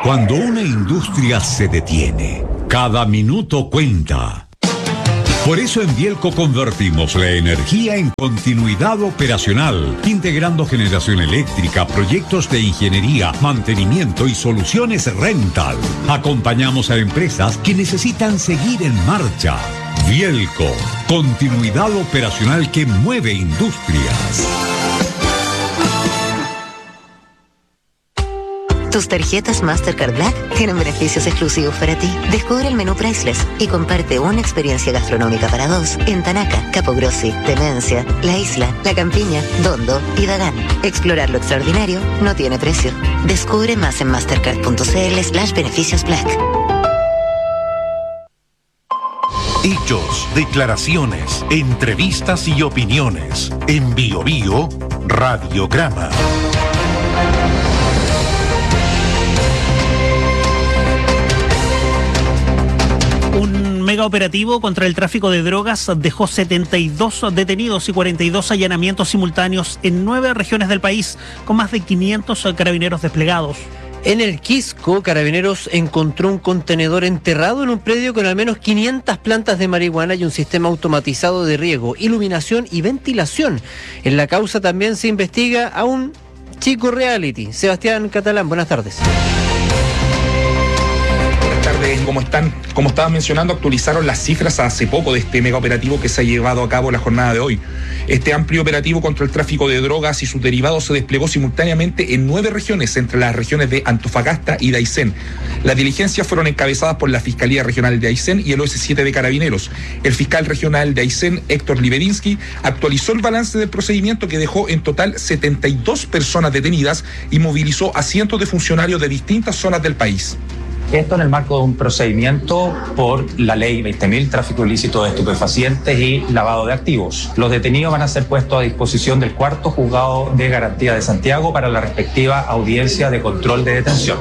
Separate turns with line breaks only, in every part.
Cuando una industria se detiene, cada minuto cuenta. Por eso en Bielco convertimos la energía en continuidad operacional, integrando generación eléctrica, proyectos de ingeniería, mantenimiento y soluciones rental. Acompañamos a empresas que necesitan seguir en marcha. Bielco, continuidad operacional que mueve industrias.
Tus tarjetas Mastercard Black tienen beneficios exclusivos para ti. Descubre el menú Priceless y comparte una experiencia gastronómica para dos en Tanaca, Capogrossi, Demencia, La Isla, La Campiña, Dondo y Dagán. Explorar lo extraordinario no tiene precio. Descubre más en mastercard.cl/beneficios Black.
Hechos, declaraciones, entrevistas y opiniones. En Bio Bio, Radiograma.
Un mega operativo contra el tráfico de drogas dejó 72 detenidos y 42 allanamientos simultáneos en 9 regiones del país, con más de 500 carabineros desplegados.
En el Quisco, Carabineros encontró un contenedor enterrado en un predio con al menos 500 plantas de marihuana y un sistema automatizado de riego, iluminación y ventilación. En la causa también se investiga a un chico reality. Sebastián Catalán, buenas tardes.
¿Cómo están? Como estaba mencionando, actualizaron las cifras hace poco de este mega operativo que se ha llevado a cabo la jornada de hoy. Este amplio operativo contra el tráfico de drogas y sus derivados se desplegó simultáneamente en 9 regiones, entre las regiones de Antofagasta y de Aysén. Las diligencias fueron encabezadas por la Fiscalía Regional de Aysén y el OS7 de Carabineros. El fiscal regional de Aysén, Héctor Liberinsky, actualizó el balance del procedimiento que dejó en total 72 personas detenidas y movilizó a cientos de funcionarios de distintas zonas del país.
Esto en el marco de un procedimiento por la ley 20.000, tráfico ilícito de estupefacientes y lavado de activos. Los detenidos van a ser puestos a disposición del 4º Juzgado de Garantía de Santiago para la respectiva audiencia de control de detención.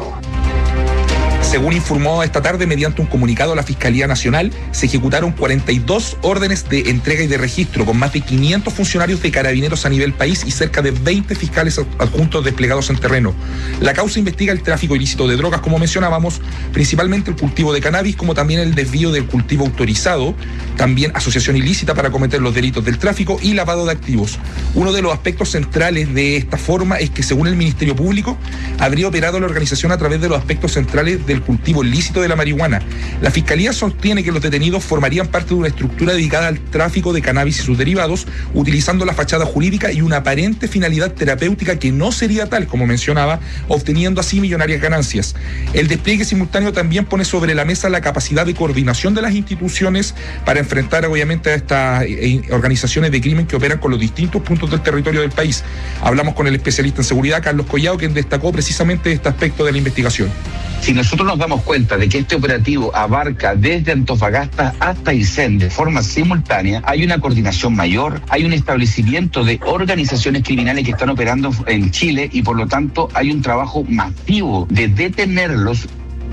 Según informó esta tarde mediante un comunicado la Fiscalía Nacional, se ejecutaron 42 órdenes de entrega y de registro con más de 500 funcionarios de Carabineros a nivel país y cerca de 20 fiscales adjuntos desplegados en terreno. La causa investiga el tráfico ilícito de drogas, como mencionábamos, principalmente el cultivo de cannabis, como también el desvío del cultivo autorizado, también asociación ilícita para cometer los delitos del tráfico y lavado de activos. Uno de los aspectos centrales de esta forma es que, según el Ministerio Público, habría operado la organización a través de los aspectos centrales del cultivo ilícito de la marihuana. La Fiscalía sostiene que los detenidos formarían parte de una estructura dedicada al tráfico de cannabis y sus derivados, utilizando la fachada jurídica y una aparente finalidad terapéutica que no sería tal, como mencionaba, obteniendo así millonarias ganancias. El despliegue simultáneo también pone sobre la mesa la capacidad de coordinación de las instituciones para enfrentar obviamente a estas organizaciones de crimen que operan con los distintos puntos del territorio del país. Hablamos con el especialista en seguridad, Carlos Collado, quien destacó precisamente este aspecto de la investigación.
Si nosotros nos damos cuenta de que este operativo abarca desde Antofagasta hasta Aysén de forma simultánea, hay una coordinación mayor, hay un establecimiento de organizaciones criminales que están operando en Chile y por lo tanto hay un trabajo masivo de detenerlos.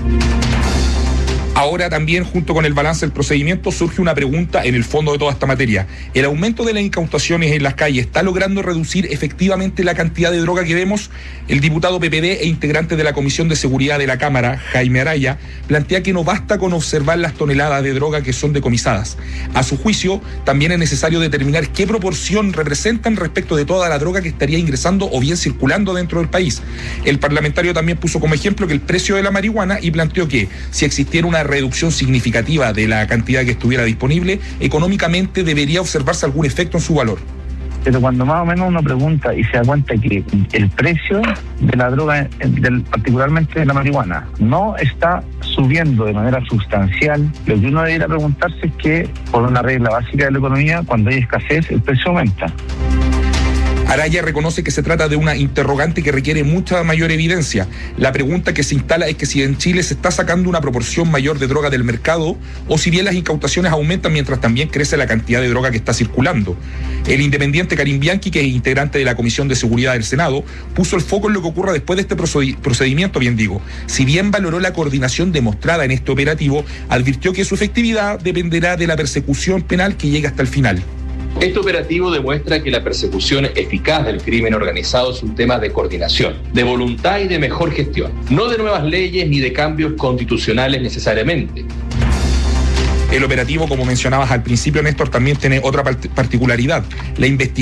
Ahora también, junto con el balance del procedimiento, surge una pregunta en el fondo de toda esta materia. ¿El aumento de las incautaciones en las calles está logrando reducir efectivamente la cantidad de droga que vemos? El diputado PPD e integrante de la Comisión de Seguridad de la Cámara, Jaime Araya, plantea que no basta con observar las toneladas de droga que son decomisadas. A su juicio, también es necesario determinar qué proporción representan respecto de toda la droga que estaría ingresando o bien circulando dentro del país. El parlamentario también puso como ejemplo que el precio de la marihuana y planteó que, si existiera una reducción significativa de la cantidad que estuviera disponible, económicamente debería observarse algún efecto en su valor.
Pero cuando más o menos uno pregunta y se da cuenta que el precio de la droga, particularmente de la marihuana, no está subiendo de manera sustancial, lo que uno debería preguntarse es que, por una regla básica de la economía, cuando hay escasez, el precio aumenta.
Araya reconoce que se trata de una interrogante que requiere mucha mayor evidencia. La pregunta que se instala es que si en Chile se está sacando una proporción mayor de droga del mercado o si bien las incautaciones aumentan mientras también crece la cantidad de droga que está circulando. El independiente Karim Bianchi, que es integrante de la Comisión de Seguridad del Senado, puso el foco en lo que ocurra después de este procedimiento, bien digo. Si bien valoró la coordinación demostrada en este operativo, advirtió que su efectividad dependerá de la persecución penal que llegue hasta el final.
Este operativo demuestra que la persecución eficaz del crimen organizado es un tema de coordinación, de voluntad y de mejor gestión, no de nuevas leyes ni de cambios constitucionales necesariamente.
El operativo, como mencionabas al principio, Néstor, también tiene otra particularidad. La investigación